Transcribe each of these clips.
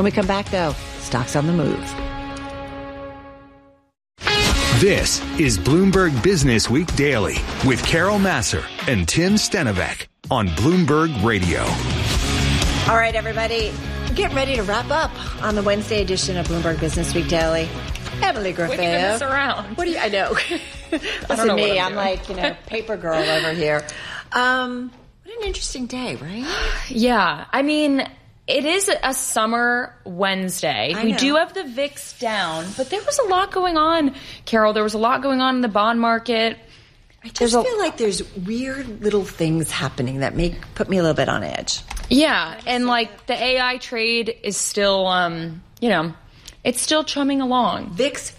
When we come back, though, stocks on the move. This is Bloomberg Business Week Daily with Carol Massar and Tim Stenovec on Bloomberg Radio. All right, everybody, getting ready to wrap up on the Wednesday edition of Bloomberg Business Week Daily. Emily Griffith. Quick to this around. What do you? I know. Listen to me. I'm like, paper girl over here. What an interesting day, right? Yeah. I mean, it is a summer Wednesday. We do have the VIX down, but there was a lot going on, Carol. There was a lot going on in the bond market. I just feel like there's weird little things happening that put me a little bit on edge. Yeah, and like the AI trade is still, it's still chumming along. VIX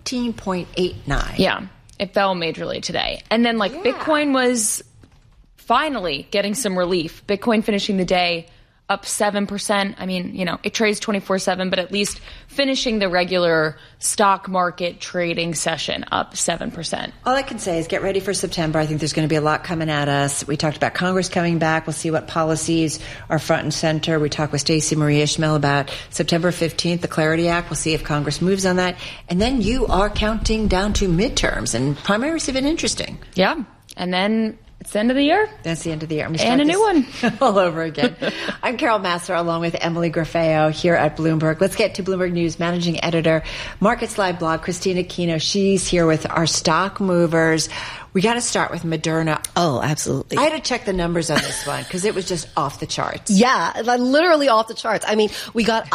14.89. Yeah, it fell majorly today. And then Bitcoin was finally getting some relief. Bitcoin finishing the day up 7%. I mean, it trades 24/7, but at least finishing the regular stock market trading session up 7%. All I can say is get ready for September. I think there's going to be a lot coming at us. We talked about Congress coming back. We'll see what policies are front and center. We talked with Stacey Marie Ishmael about September 15th, the Clarity Act. We'll see if Congress moves on that. And then you are counting down to midterms, and primaries have been interesting. Yeah. And then it's the end of the year. That's the end of the year. And a new one. All over again. I'm Carol Massar along with Emily Griffeo here at Bloomberg. Let's get to Bloomberg News Managing Editor, Markets Live blog, Christina Kino. She's here with our stock movers. We got to start with Moderna. Oh, absolutely. I had to check the numbers on this one because it was just off the charts. Yeah, literally off the charts. I mean, we got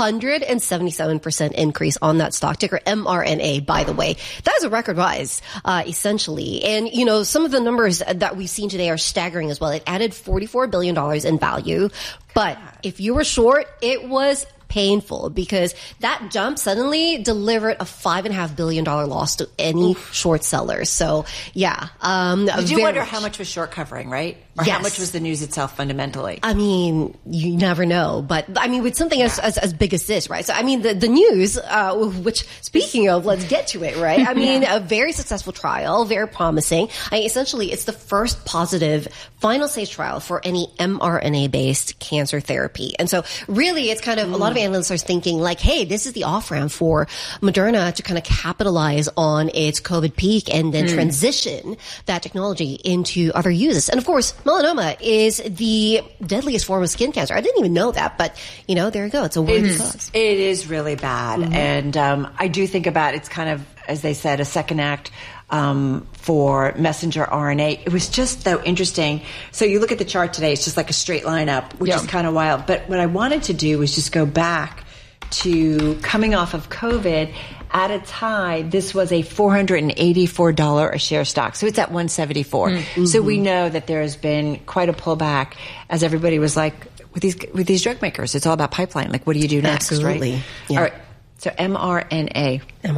177% increase on that stock ticker, mRNA, by the way. That is a record rise, essentially. And, some of the numbers that we've seen today are staggering as well. It added $44 billion in value. But if you were short, it was painful because that jump suddenly delivered a $5.5 billion loss to any short sellers. So, yeah. Did you wonder how much was short covering, right? Or how much was the news itself fundamentally? I mean, you never know. But, I mean, with something as big as this, right? So, I mean, the news, which, speaking of, let's get to it, right? I mean, a very successful trial, very promising. Essentially, it's the first positive final stage trial for any mRNA-based cancer therapy. And so, really, it's kind of a lot of analysts are thinking like, hey, this is the off-ramp for Moderna to kind of capitalize on its COVID peak and then transition that technology into other uses. And, of course, melanoma is the deadliest form of skin cancer. I didn't even know that, but, there you go. It's a worthy cause. It is really bad. And I do think about it's kind of, as they said, a second act for messenger RNA. It was just, though, interesting. So you look at the chart today, it's just like a straight line up, which is kind of wild. But what I wanted to do was just go back to coming off of COVID. At its high, this was a $484 a share stock. So it's at 174. So we know that there has been quite a pullback as everybody was like, with these drug makers, it's all about pipeline. Like, what do you do next? Absolutely. Right? Yeah. All right. So mRNA.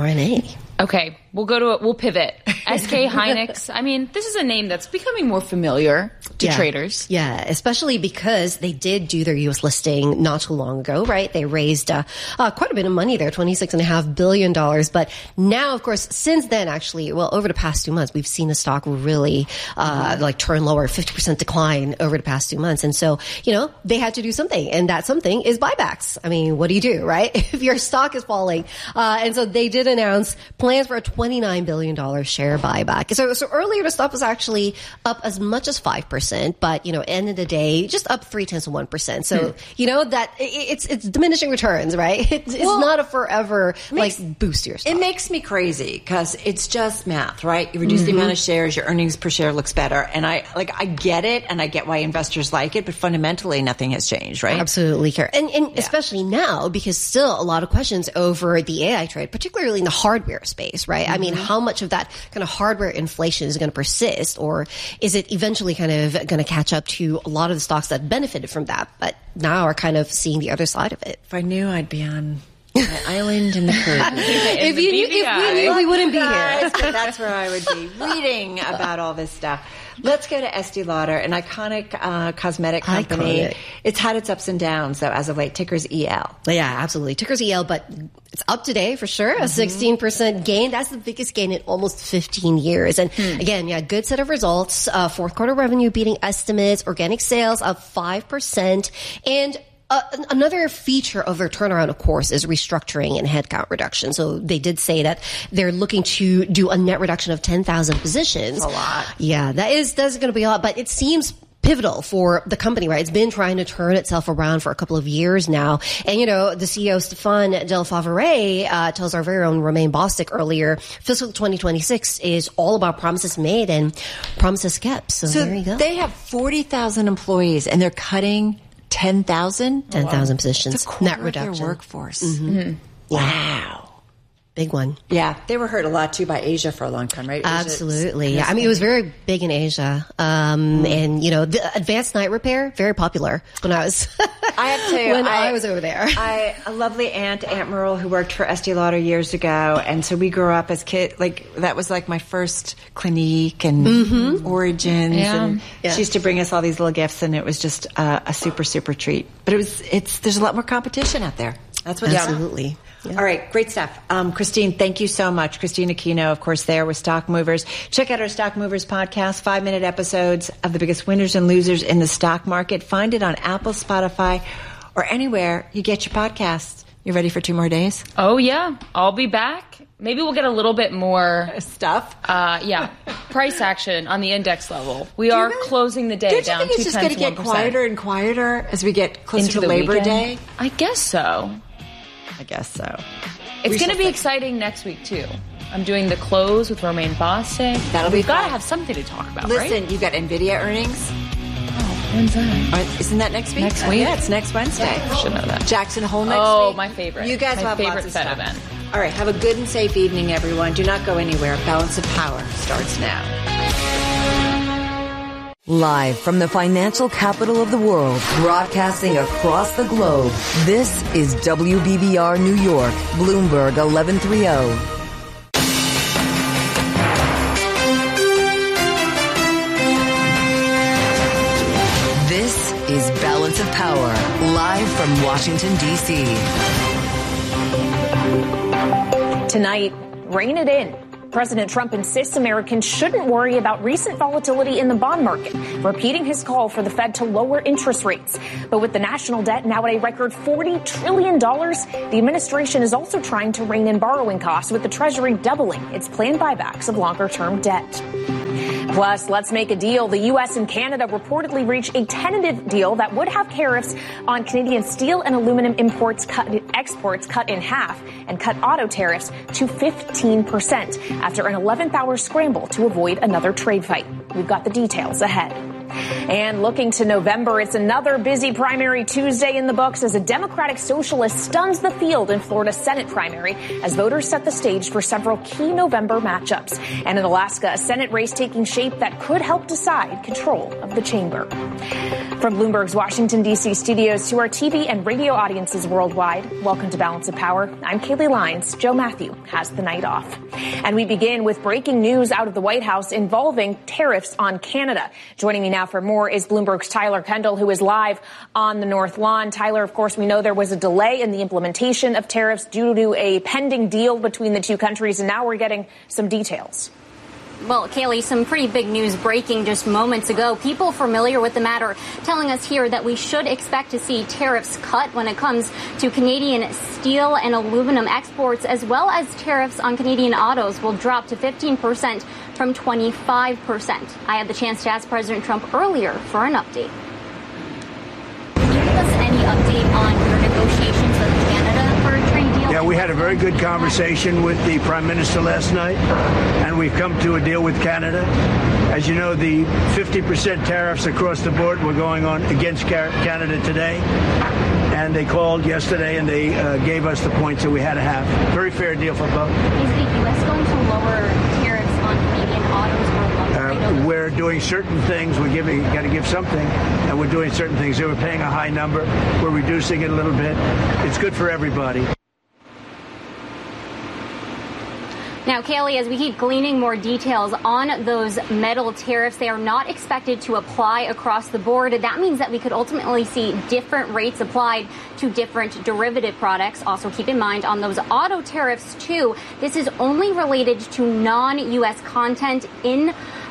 Okay, we'll pivot. SK Hynix. I mean, this is a name that's becoming more familiar to traders. Yeah, especially because they did do their U.S. listing not too long ago, right? They raised quite a bit of money there, $26.5 billion. But now, of course, since then, actually, over the past 2 months, we've seen the stock really turn lower, 50% decline over the past 2 months. And so, they had to do something. And that something is buybacks. I mean, what do you do, right? If your stock is falling. And so they did announce plans for a $29 billion share buyback. So earlier the stock was actually up as much as 5%, but, end of the day, just up 0.3%. So, that it's diminishing returns, right? It's not a forever, boost to your stock. It makes me crazy because it's just math, right? You reduce the amount of shares, your earnings per share looks better. And I get it and I get why investors like it, but fundamentally nothing has changed, right? Absolutely, Karen. And especially now because still a lot of questions over the AI trade, particularly in the hardware space, right? I mean, how much of that kind of hardware inflation is going to persist, or is it eventually kind of going to catch up to a lot of the stocks that benefited from that, but now are kind of seeing the other side of it? If I knew, I'd be on my island in the Caribbean. If we knew, we wouldn't be here. That's where I would be reading about all this stuff. Let's go to Estee Lauder, an iconic cosmetic company. Iconic. It's had its ups and downs, though, as of late. Ticker's EL. Yeah, absolutely. Ticker's EL, but it's up today for sure. A 16% gain. That's the biggest gain in almost 15 years. And again, good set of results. Fourth quarter revenue beating estimates. Organic sales up 5%. And Another feature of their turnaround, of course, is restructuring and headcount reduction. So they did say that they're looking to do a net reduction of 10,000 positions. That's a lot. Yeah, that's going to be a lot, but it seems pivotal for the company, right? It's been trying to turn itself around for a couple of years now. And, the CEO, Stéphane Del Favoré, tells our very own Romain Bostic earlier, fiscal 2026 is all about promises made and promises kept. So there you go. They have 40,000 employees and they're cutting 10,000? 10,000 positions. That's a quarter net of reduction. their workforce. Mm-hmm. Wow. Big one. Yeah. They were hurt a lot, too, by Asia for a long time, right? Absolutely. Yeah. I mean, it was very big in Asia. And, the advanced night repair, very popular when I was, I have to. when I was over there. A lovely Aunt Merle, who worked for Estee Lauder years ago. And so we grew up as kids. That was my first Clinique and Origins. Yeah. And she used to bring us all these little gifts, and it was just a super, super treat. But there's a lot more competition out there. That's what Absolutely. Yeah. All right, great stuff. Christine, thank you so much. Christine Aquino, of course, there with Stock Movers. Check out our Stock Movers podcast, 5-minute episodes of the biggest winners and losers in the stock market. Find it on Apple, Spotify, or anywhere you get your podcasts. You ready for 2 more days? Oh, yeah. I'll be back. Maybe we'll get a little bit more stuff. Price action on the index level. We are closing the day down 2 tenths of 1%. Do you think it's just going to get quieter and quieter as we get closer into to Labor weekend? Day? I guess so. It's going to be exciting next week, too. I'm doing the close with Romain Bostic. We've got to have something to talk about, right? Listen, you've got NVIDIA earnings. Oh, when's that? Isn't that next week? Next week? Yeah, it's next Wednesday. I should know that. Jackson Hole next week. Oh, my favorite. You guys my will have favorite lots of Fed stuff. event. All right, have a good and safe evening, everyone. Do not go anywhere. Balance of Power starts now. Live from the financial capital of the world, broadcasting across the globe, this is WBBR New York, Bloomberg 1130. This is Balance of Power, live from Washington, D.C. Tonight, rein it in. President Trump insists Americans shouldn't worry about recent volatility in the bond market, repeating his call for the Fed to lower interest rates. But with the national debt now at a record $40 trillion, the administration is also trying to rein in borrowing costs, with the Treasury doubling its planned buybacks of longer-term debt. Plus, let's make a deal. The U.S. and Canada reportedly reached a tentative deal that would have tariffs on Canadian steel and aluminum exports cut in half and cut auto tariffs to 15% after an 11th-hour scramble to avoid another trade fight. We've got the details ahead. And looking to November, it's another busy primary Tuesday in the books as a Democratic Socialist stuns the field in Florida's Senate primary as voters set the stage for several key November matchups. And in Alaska, a Senate race taking shape that could help decide control of the chamber. From Bloomberg's Washington, D.C. studios to our TV and radio audiences worldwide, welcome to Balance of Power. I'm Kaylee Lyons. Joe Matthew has the night off. And we begin with breaking news out of the White House involving tariffs on Canada. Joining me now for more is Bloomberg's Tyler Kendall, who is live on the North Lawn. Tyler, of course, we know there was a delay in the implementation of tariffs due to a pending deal between the two countries, and now we're getting some details. Well, Kaylee, some pretty big news breaking just moments ago. People familiar with the matter telling us here that we should expect to see tariffs cut when it comes to Canadian steel and aluminum exports, as well as tariffs on Canadian autos will drop to 15% from 25%. I had the chance to ask President Trump earlier for an update. Can you give us any update on your negotiations with Canada for a trade deal? Yeah, we had a very good conversation with the Prime Minister last night, and we've come to a deal with Canada. As you know, the 50% tariffs across the board were going on against Canada today, and they called yesterday and they gave us the points that we had to have. Very fair deal for both. Is the U.S. going to lower tariffs on Canadian autos or lumber? We're doing certain things. Got to give something, and we're doing certain things. They were paying a high number. We're reducing it a little bit. It's good for everybody. Now, Kaylee, as we keep gleaning more details on those metal tariffs, they are not expected to apply across the board. That means that we could ultimately see different rates applied to different derivative products. Also, keep in mind on those auto tariffs, too, this is only related to non-U.S. content in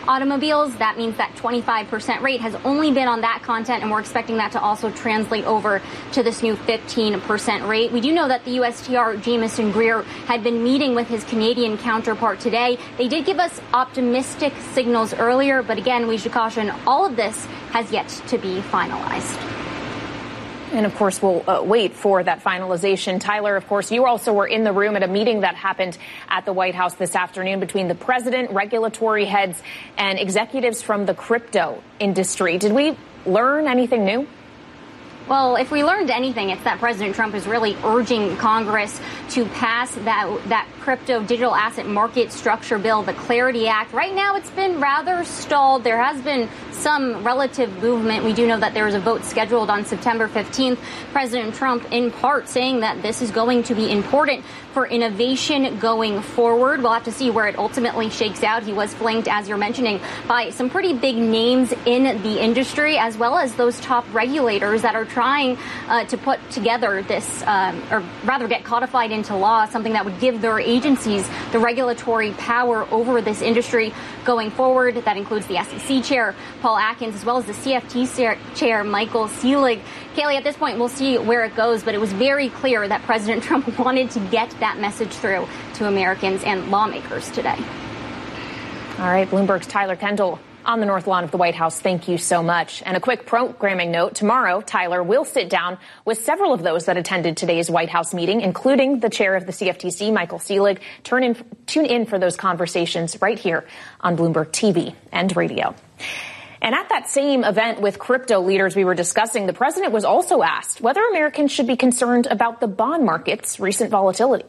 automobiles. That means that 25% rate has only been on that content, and we're expecting that to also translate over to this new 15% rate. We do know that the USTR, Jamieson Greer, had been meeting with his Canadian counterpart today. They did give us optimistic signals earlier, but again, we should caution all of this has yet to be finalized. And, of course, we'll wait for that finalization. Tyler, of course, you also were in the room at a meeting that happened at the White House this afternoon between the president, regulatory heads, and executives from the crypto industry. Did we learn anything new? Well, if we learned anything, it's that President Trump is really urging Congress to pass that crypto digital asset market structure bill, the Clarity Act. Right now, it's been rather stalled. There has been some relative movement. We do know that there is a vote scheduled on September 15th. President Trump, in part, saying that this is going to be important for innovation going forward. We'll have to see where it ultimately shakes out. He was flanked, as you're mentioning, by some pretty big names in the industry, as well as those top regulators that are trying to put together this, or rather get codified into law, something that would give their agencies the regulatory power over this industry going forward. That includes the SEC chair, Paul Atkins, as well as the CFTC chair, Michael Selig. Kaylee, at this point, we'll see where it goes, but it was very clear that President Trump wanted to get that message through to Americans and lawmakers today. All right, Bloomberg's Tyler Kendall on the North Lawn of the White House. Thank you so much. And a quick programming note. Tomorrow, Tyler will sit down with several of those that attended today's White House meeting, including the chair of the CFTC, Michael Selig. Tune in for those conversations right here on Bloomberg TV and radio. And at that same event with crypto leaders we were discussing, the president was also asked whether Americans should be concerned about the bond market's recent volatility.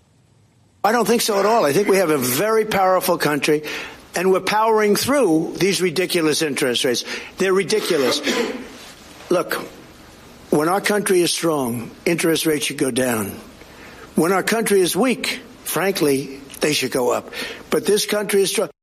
I don't think so at all. I think we have a very powerful country, and we're powering through these ridiculous interest rates. They're ridiculous. Look, when our country is strong, interest rates should go down. When our country is weak, frankly, they should go up. But this country is strong.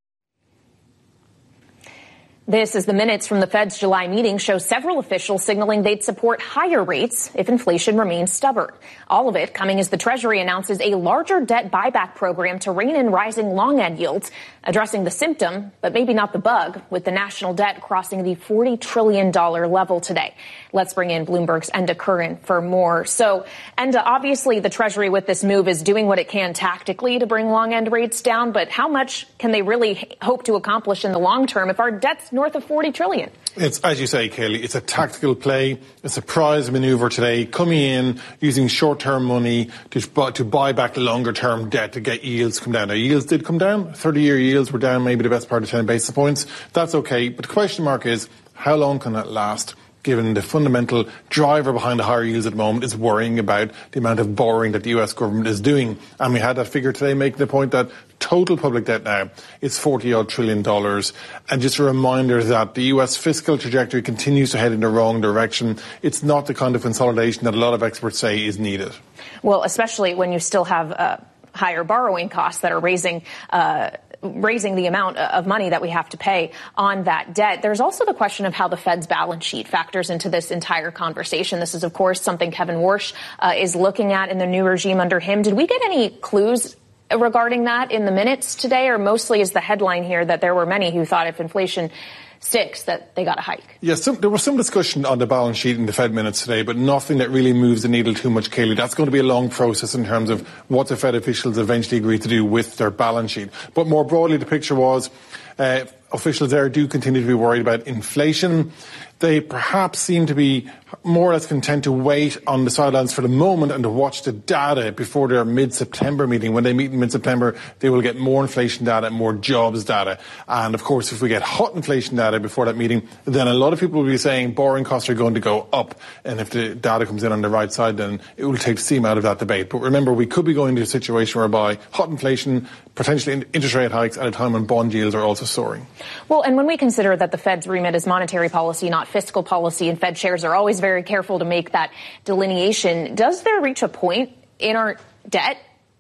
This is the minutes from the Fed's July meeting show several officials signaling they'd support higher rates if inflation remains stubborn. All of it coming as the Treasury announces a larger debt buyback program to rein in rising long-end yields, addressing the symptom, but maybe not the bug, with the national debt crossing the $40 trillion level today. Let's bring in Bloomberg's Enda Curran for more. So, Enda, obviously the Treasury with this move is doing what it can tactically to bring long-end rates down, but how much can they really hope to accomplish in the long term if our debt's north of $40 trillion? It's, as you say, Kaylee, it's a tactical play, a surprise maneuver today, coming in using short-term money to buy back longer-term debt to get yields to come down. Now, yields did come down. 30-year yields were down maybe the best part of 10 basis points. That's okay. But the question mark is, how long can that last? Given the fundamental driver behind the higher yields at the moment is worrying about the amount of borrowing that the U.S. government is doing. And we had that figure today making the point that total public debt now is $40-odd trillion. And just a reminder that the U.S. fiscal trajectory continues to head in the wrong direction. It's not the kind of consolidation that a lot of experts say is needed. Well, especially when you still have higher borrowing costs that are raising the amount of money that we have to pay on that debt. There's also the question of how the Fed's balance sheet factors into this entire conversation. This is, of course, something Kevin Warsh is looking at in the new regime under him. Did we get any clues regarding that in the minutes today, or mostly is the headline here that there were many who thought if inflation sticks that they got a hike? Yes, there was some discussion on the balance sheet in the Fed minutes today, but nothing that really moves the needle too much, Kaylee. That's going to be a long process in terms of what the Fed officials eventually agree to do with their balance sheet. But more broadly, the picture was officials there do continue to be worried about inflation. They perhaps seem to be more or less content to wait on the sidelines for the moment and to watch the data before their mid-September meeting. When they meet in mid-September, they will get more inflation data, more jobs data. And, of course, if we get hot inflation data before that meeting, then a lot of people will be saying borrowing costs are going to go up. And if the data comes in on the right side, then it will take steam out of that debate. But remember, we could be going to a situation whereby hot inflation, potentially interest rate hikes at a time when bond yields are also soaring. Well, and when we consider that the Fed's remit is monetary policy, not fiscal policy, and Fed chairs are always very careful to make that delineation, does there reach a point in our debt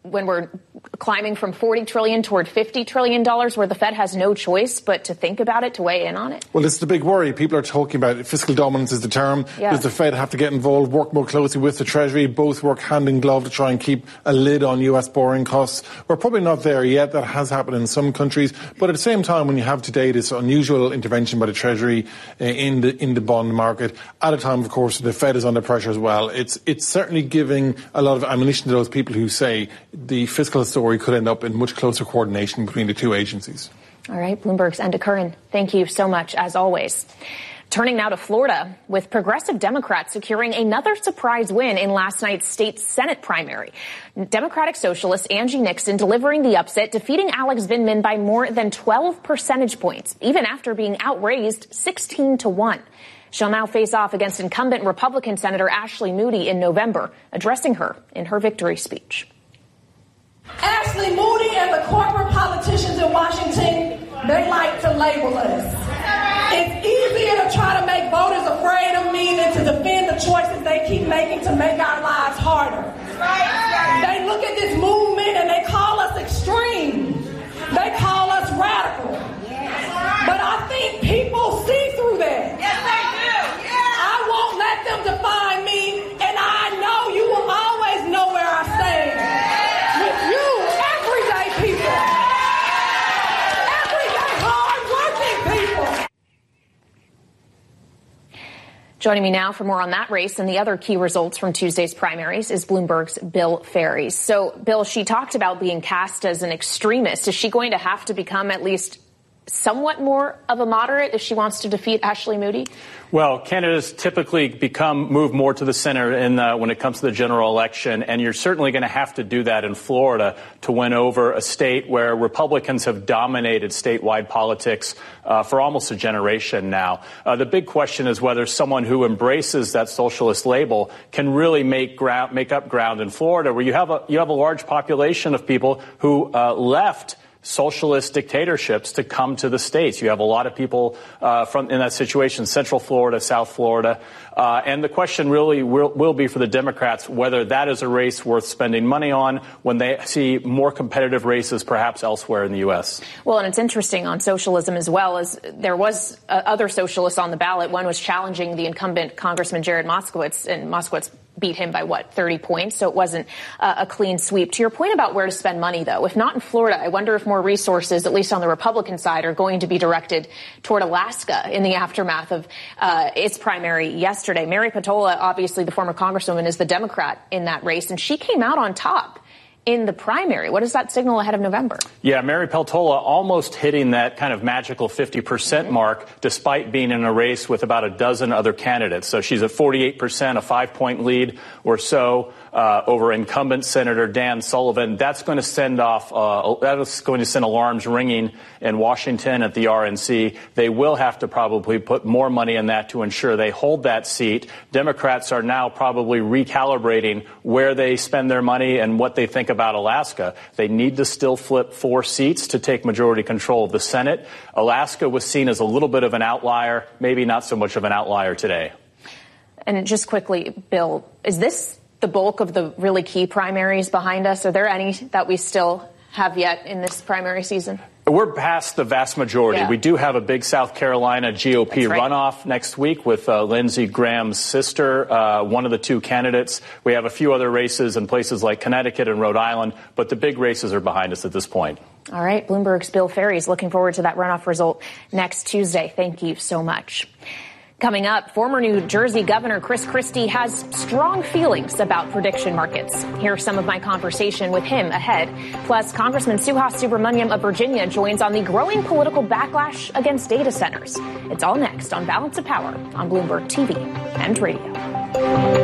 when we're climbing from $40 trillion toward $50 trillion, where the Fed has no choice but to think about it, to weigh in on it? Well, it's the big worry. People are talking about it. Fiscal dominance is the term. Yeah. Does the Fed have to get involved, work more closely with the Treasury, both work hand in glove to try and keep a lid on US borrowing costs? We're probably not there yet. That has happened in some countries. But at the same time, when you have today this unusual intervention by the Treasury in the bond market, at a time, of course, the Fed is under pressure as well, it's certainly giving a lot of ammunition to those people who say the fiscal story could end up in much closer coordination between the two agencies. All right, Bloomberg's Enda Curran, thank you so much, as always. Turning now to Florida, with progressive Democrats securing another surprise win in last night's state Senate primary. Democratic Socialist Angie Nixon delivering the upset, defeating Alex Vindman by more than 12 percentage points, even after being outraised 16-1. She'll now face off against incumbent Republican Senator Ashley Moody in November, addressing her in her victory speech. Ashley Moody and the corporate politicians in Washington, they like to label us. It's easier to try to make voters afraid of me than to defend the choices they keep making to make our lives harder. They look at this movement and they call us extreme. They call us radical. But I think people see through that. Yes, they do. I won't let them define me, and I know you will always know where I stand. With you, everyday people. Everyday hard-working people. Joining me now for more on that race and the other key results from Tuesday's primaries is Bloomberg's Bill Ferries. So, Bill, she talked about being cast as an extremist. Is she going to have to become at least somewhat more of a moderate if she wants to defeat Ashley Moody? Well, candidates typically move more to the center when it comes to the general election, and you're certainly going to have to do that in Florida to win over a state where Republicans have dominated statewide politics for almost a generation now. The big question is whether someone who embraces that socialist label can really make up ground in Florida, where you have a large population of people who left socialist dictatorships to come to the states. You have a lot of people in that situation, Central Florida, South Florida. And the question really will be for the Democrats whether that is a race worth spending money on when they see more competitive races perhaps elsewhere in the U.S. Well, and it's interesting on socialism as well, as there was other socialists on the ballot. One was challenging the incumbent Congressman Jared Moskowitz, and Moskowitz beat him by 30 points. So it wasn't a clean sweep. To your point about where to spend money, though, if not in Florida, I wonder if more resources, at least on the Republican side, are going to be directed toward Alaska in the aftermath of its primary yesterday. Mary Peltola, obviously the former congresswoman, is the Democrat in that race, and she came out on top in the primary. What does that signal ahead of November? Yeah, Mary Peltola almost hitting that kind of magical 50% mark, despite being in a race with about a dozen other candidates. So she's at 48%, a 5-point lead or so over incumbent Senator Dan Sullivan. That's going to send alarms ringing in Washington at the RNC. They will have to probably put more money in that to ensure they hold that seat. Democrats are now probably recalibrating where they spend their money and what they think about Alaska. They need to still flip 4 seats to take majority control of the Senate. Alaska was seen as a little bit of an outlier, maybe not so much of an outlier today. And just quickly, Bill, is this the bulk of the really key primaries behind us? Are there any that we still have yet in this primary season? We're past the vast majority. Yeah. We do have a big South Carolina GOP runoff next week with Lindsey Graham's sister, one of the 2 candidates. We have a few other races in places like Connecticut and Rhode Island, but the big races are behind us at this point. All right. Bloomberg's Bill Ferries looking forward to that runoff result next Tuesday. Thank you so much. Coming up, former New Jersey Governor Chris Christie has strong feelings about prediction markets. Here's some of my conversation with him ahead. Plus, Congressman Suhas Subramaniam of Virginia joins on the growing political backlash against data centers. It's all next on Balance of Power on Bloomberg TV and Radio.